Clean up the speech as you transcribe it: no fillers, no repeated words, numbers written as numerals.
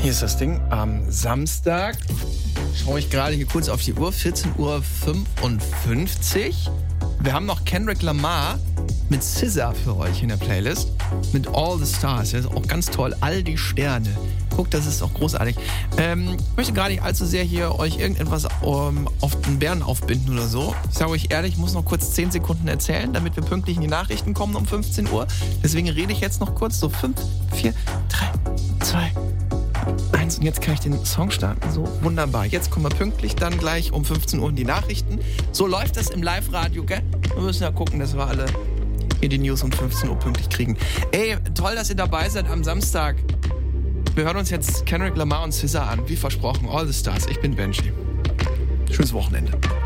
Hier ist das Ding. Am Samstag schaue ich gerade hier kurz auf die Uhr. 14:55 Uhr. Wir haben noch Kendrick Lamar mit SZA für euch in der Playlist. Mit All the Stars. Das ist auch ganz toll. All die Sterne. Guckt, das ist auch großartig. Ich möchte gar nicht allzu sehr hier euch irgendetwas auf den Bären aufbinden oder so. Ich sage euch ehrlich, ich muss noch kurz 10 Sekunden erzählen, damit wir pünktlich in die Nachrichten kommen um 15 Uhr. Deswegen rede ich jetzt noch kurz. So 5, 4, 3, 2, 1. Und jetzt kann ich den Song starten. So, wunderbar. Jetzt kommen wir pünktlich dann gleich um 15 Uhr in die Nachrichten. So läuft das im Live-Radio, gell? Wir müssen ja gucken, dass wir alle hier die News um 15 Uhr pünktlich kriegen. Ey, toll, dass ihr dabei seid am Samstag. Wir hören uns jetzt Kendrick Lamar und SZA an, wie versprochen. All the Stars. Ich bin Benji. Schönes Wochenende.